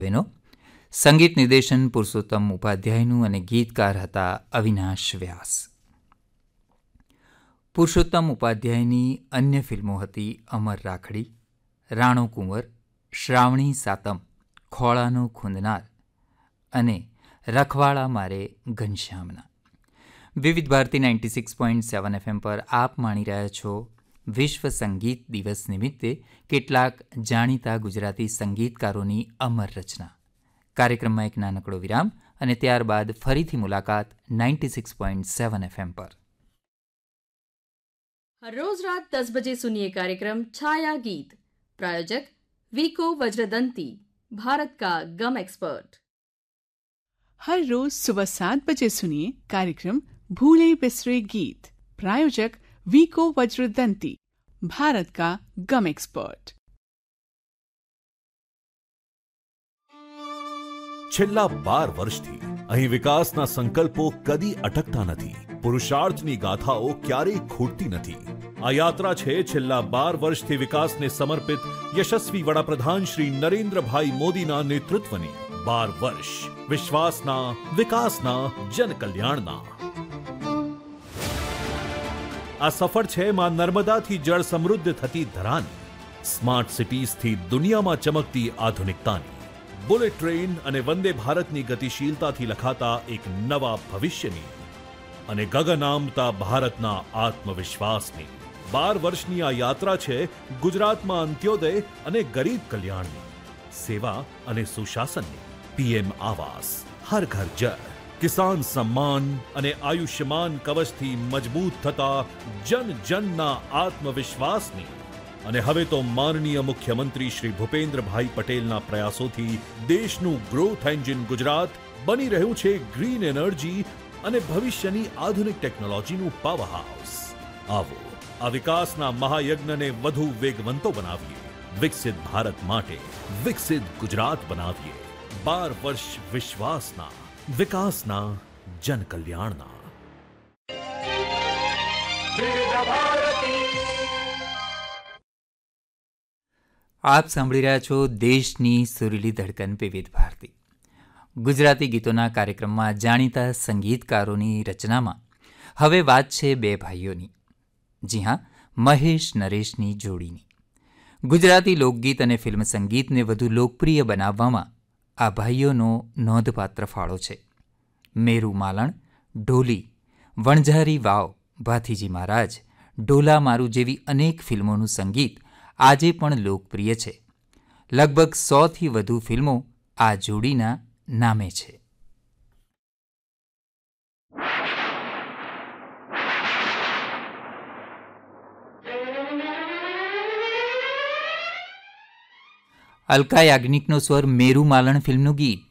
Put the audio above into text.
બહેનો, સંગીત નિર્દેશન પુરુષોત્તમ ઉપાધ્યાયનું અને ગીતકાર હતા અવિનાશ વ્યાસ. પુરુષોત્તમ ઉપાધ્યાયની અન્ય ફિલ્મો હતી અમર રાખડી, રાણો કુંવર, શ્રાવણી સાતમ, ખોળાનો ખૂંદનાર અને રખવાળા મારે ઘનશ્યામના. વિવિધ ભારતી 96.7 FM પર આપ માણી રહ્યા છો વિશ્વ સંગીત દિવસ નિમિત્તે કેટલાક જાણીતા ગુજરાતી સંગીતકારોની અમર રચના. કાર્યક્રમમાં એક નાનકડો વિરામ અને ત્યારબાદ ફરીથી મુલાકાત 96.7 FM પર. हर रोज रात 10 बजे सुनिए कार्यक्रम छाया गीत. प्रायोजक वीको वज्रदंती, भारत का गम एक्सपर्ट. हर रोज सुबह 7 बजे सुनिए कार्यक्रम भूले बिसरे गीत. प्रायोजक वीको वज्रदंती, भारत का गम एक्सपर्ट. છેલ્લા 12 વર્ષથી અહીં વિકાસના સંકલ્પો કદી અટકતા નથી. પુરુષાર્થની ગાથાઓ ક્યારેય ખૂટતી નથી. આ યાત્રા છે છેલ્લા 12 વર્ષથી વિકાસને સમર્પિત યશસ્વી વડાપ્રધાન શ્રી નરેન્દ્રભાઈ મોદીના નેતૃત્વની. 12 વર્ષ વિશ્વાસના, વિકાસના, જનકલ્યાણના. આ સફર છે માં નર્મદાથી જળ સમૃદ્ધ થતી ધરાની, સ્માર્ટ સિટીઝથી દુનિયામાં ચમકતી આધુનિકતાની, બુલેટ ટ્રેન અને વંદે ભારતની ગતિશીલતાથી લખાતા એક નવા ભવિષ્યની અને ગગન આંબતા ભારતના આત્મવિશ્વાસની. 12 વર્ષની આ યાત્રા છે ગુજરાતમાં અંત્યોદય અને ગરીબ કલ્યાણની, સેવા અને સુશાસનની. પીએમ આવાસ, હર ઘર જળ, કિસાન સમ્માન અને આયુષ્યમાન કવચથી મજબૂત થતા જન જનના આત્મવિશ્વાસની. અને હવે તો માનનીય મુખ્યમંત્રી શ્રી ભૂપેન્દ્રભાઈ પટેલના પ્રયાસોથી દેશનું ગ્રોથ એન્જિન ગુજરાત બની રહ્યું છે ગ્રીન એનર્જી અને ભવિષ્યની આધુનિક ટેકનોલોજીનું પાવર હાઉસ. આવો આ વિકાસના મહાયજ્ઞને વધુ વેગવંતો બનાવીએ. વિકસિત ભારત માટે વિકસિત ગુજરાત બનાવીએ. 12 વર્ષ વિશ્વાસના, વિકાસના, જનકલ્યાણના. આપ સાંભળી રહ્યા છો દેશની સુરીલી ધડકન વિવિધ ભારતી. ગુજરાતી ગીતોના કાર્યક્રમમાં જાણીતા સંગીતકારોની રચનામાં હવે વાત છે બે ભાઈઓની. જી હા, મહેશ નરેશની જોડીની. ગુજરાતી લોકગીત અને ફિલ્મ સંગીતને વધુ લોકપ્રિય બનાવવામાં આ ભાઈઓનો નોંધપાત્ર ફાળો છે. મેરુ માલણ, ઢોલી, વણઝારી વાવ, ભાથીજી મહારાજ, ઢોલા મારું જેવી અનેક ફિલ્મોનું સંગીત આજે પણ લોકપ્રિય છે. લગભગ 100થી વધુ ફિલ્મો આ જોડીના નામે છે. અલકા યાજ્ઞિકનો સ્વર મેરુ માલણ ફિલ્મનું ગીત